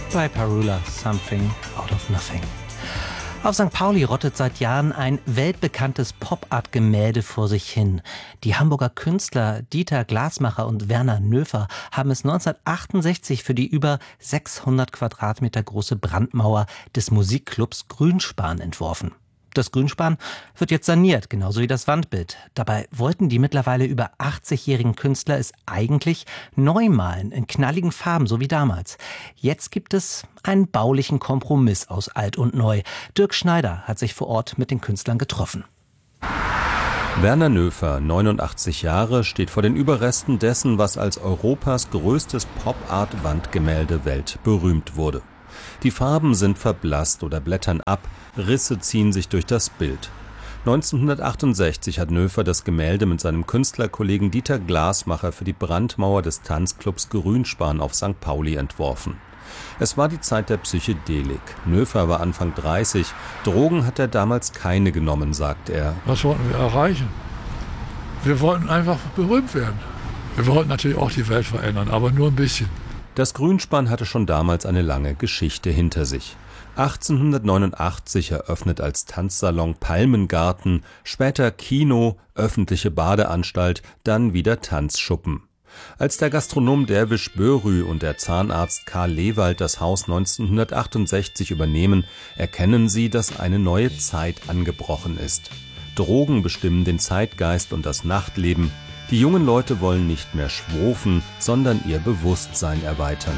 Ray Parula, Something Out of Nothing. Auf St. Pauli rottet seit Jahren ein weltbekanntes Pop-Art-Gemälde vor sich hin. Die Hamburger Künstler Dieter Glasmacher und Werner Noefer haben es 1968 für die über 600 Quadratmeter große Brandmauer des Musikclubs Grünspan entworfen. Das Grünspan wird jetzt saniert, genauso wie das Wandbild. Dabei wollten die mittlerweile über 80-jährigen Künstler es eigentlich neu malen, in knalligen Farben, so wie damals. Jetzt gibt es einen baulichen Kompromiss aus Alt und Neu. Dirk Schneider hat sich vor Ort mit den Künstlern getroffen. Werner Noefer, 89 Jahre, steht vor den Überresten dessen, was als Europas größtes Pop-Art-Wandgemälde weltberühmt wurde. Die Farben sind verblasst oder blättern ab, Risse ziehen sich durch das Bild. 1968 hat Noefer das Gemälde mit seinem Künstlerkollegen Dieter Glasmacher für die Brandmauer des Tanzclubs Grünspan auf St. Pauli entworfen. Es war die Zeit der Psychedelik. Noefer war Anfang 30. Drogen hat er damals keine genommen, sagt er. Was wollten wir erreichen? Wir wollten einfach berühmt werden. Wir wollten natürlich auch die Welt verändern, aber nur ein bisschen. Das Grünspan hatte schon damals eine lange Geschichte hinter sich. 1889 eröffnet als Tanzsalon Palmengarten, später Kino, öffentliche Badeanstalt, dann wieder Tanzschuppen. Als der Gastronom Derwisch Börü und der Zahnarzt Karl Lewald das Haus 1968 übernehmen, erkennen sie, dass eine neue Zeit angebrochen ist. Drogen bestimmen den Zeitgeist und das Nachtleben. Die jungen Leute wollen nicht mehr schwofen, sondern ihr Bewusstsein erweitern.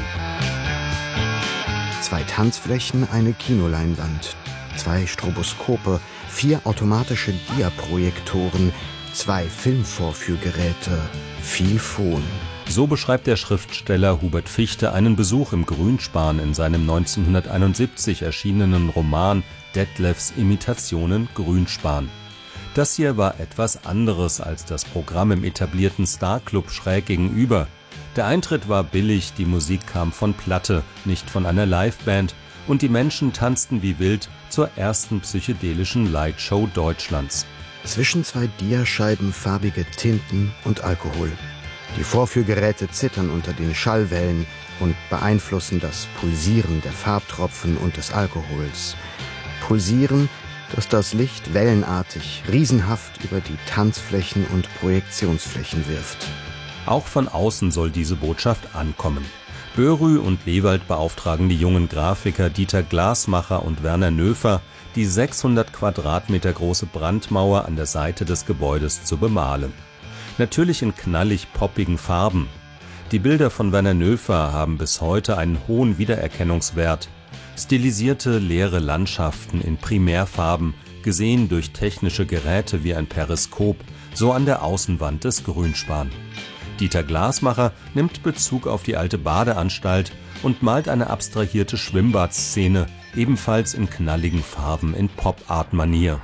2 Tanzflächen, eine Kinoleinwand, 2 Stroboskope, 4 automatische Diaprojektoren, 2 Filmvorführgeräte, viel Fon. So beschreibt der Schriftsteller Hubert Fichte einen Besuch im Grünspan in seinem 1971 erschienenen Roman Detlefs Imitationen Grünspan. Das hier war etwas anderes als das Programm im etablierten Starclub schräg gegenüber. Der Eintritt war billig, die Musik kam von Platte, nicht von einer Liveband, und die Menschen tanzten wie wild zur ersten psychedelischen Lightshow Deutschlands. Zwischen 2 Diascheiben farbige Tinten und Alkohol. Die Vorführgeräte zittern unter den Schallwellen und beeinflussen das Pulsieren der Farbtropfen und des Alkohols. Pulsieren, dass das Licht wellenartig, riesenhaft über die Tanzflächen und Projektionsflächen wirft. Auch von außen soll diese Botschaft ankommen. Börü und Lewald beauftragen die jungen Grafiker Dieter Glasmacher und Werner Noefer, die 600 Quadratmeter große Brandmauer an der Seite des Gebäudes zu bemalen. Natürlich in knallig poppigen Farben. Die Bilder von Werner Noefer haben bis heute einen hohen Wiedererkennungswert. Stilisierte leere Landschaften in Primärfarben, gesehen durch technische Geräte wie ein Periskop, so an der Außenwand des Grünspan. Dieter Glasmacher nimmt Bezug auf die alte Badeanstalt und malt eine abstrahierte Schwimmbadszene, ebenfalls in knalligen Farben in Pop-Art-Manier.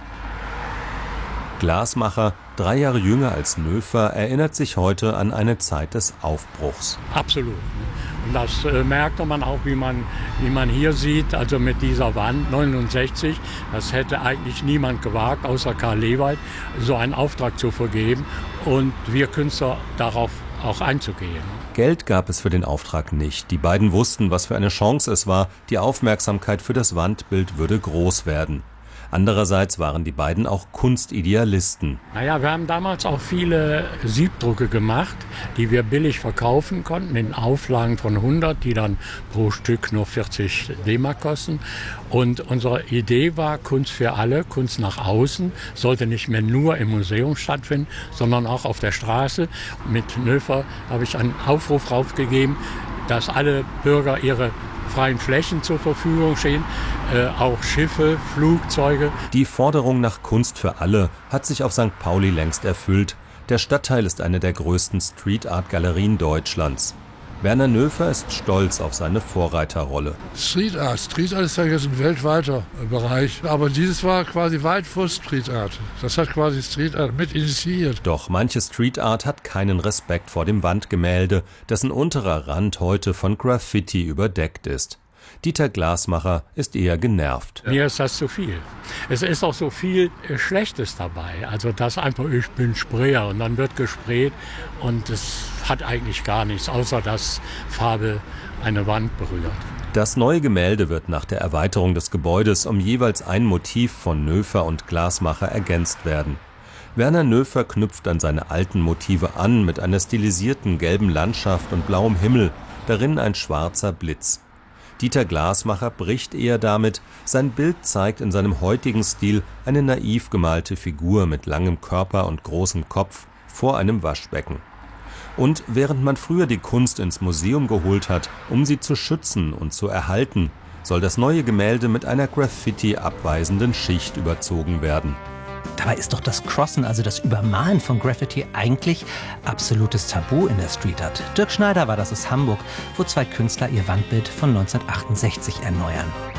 Glasmacher, 3 Jahre jünger als Noefer, erinnert sich heute an eine Zeit des Aufbruchs. Absolut. Und das merkte man auch, wie man hier sieht, also mit dieser Wand 69, das hätte eigentlich niemand gewagt, außer Karl Lewald, so einen Auftrag zu vergeben und wir Künstler darauf auch einzugehen. Geld gab es für den Auftrag nicht. Die beiden wussten, was für eine Chance es war. Die Aufmerksamkeit für das Wandbild würde groß werden. Andererseits waren die beiden auch Kunstidealisten. Naja, wir haben damals auch viele Siebdrucke gemacht, die wir billig verkaufen konnten, in Auflagen von 100, die dann pro Stück nur 40 D-Mark kosten. Und unsere Idee war, Kunst für alle, Kunst nach außen, sollte nicht mehr nur im Museum stattfinden, sondern auch auf der Straße. Mit Noefer habe ich einen Aufruf raufgegeben, dass alle Bürger ihre freien Flächen zur Verfügung stehen, auch Schiffe, Flugzeuge. Die Forderung nach Kunst für alle hat sich auf St. Pauli längst erfüllt. Der Stadtteil ist eine der größten Street-Art-Galerien Deutschlands. Werner Noefer ist stolz auf seine Vorreiterrolle. Street Art ist ja jetzt ein weltweiter Bereich, aber dieses war quasi weit vor Street Art. Das hat quasi Street Art mit initiiert. Doch manche Street Art hat keinen Respekt vor dem Wandgemälde, dessen unterer Rand heute von Graffiti überdeckt ist. Dieter Glasmacher ist eher genervt. Mir ist das zu viel. Es ist auch so viel Schlechtes dabei. Also das einfach, ich bin Sprayer und dann wird gesprayt und es hat eigentlich gar nichts, außer dass Farbe eine Wand berührt. Das neue Gemälde wird nach der Erweiterung des Gebäudes um jeweils ein Motiv von Noefer und Glasmacher ergänzt werden. Werner Noefer knüpft an seine alten Motive an mit einer stilisierten gelben Landschaft und blauem Himmel, darin ein schwarzer Blitz. Dieter Glasmacher bricht eher damit, sein Bild zeigt in seinem heutigen Stil eine naiv gemalte Figur mit langem Körper und großem Kopf vor einem Waschbecken. Und während man früher die Kunst ins Museum geholt hat, um sie zu schützen und zu erhalten, soll das neue Gemälde mit einer Graffiti-abweisenden Schicht überzogen werden. Dabei ist doch das Crossen, also das Übermalen von Graffiti, eigentlich absolutes Tabu in der Street Art. Dirk Schneider war das aus Hamburg, wo zwei Künstler ihr Wandbild von 1968 erneuern.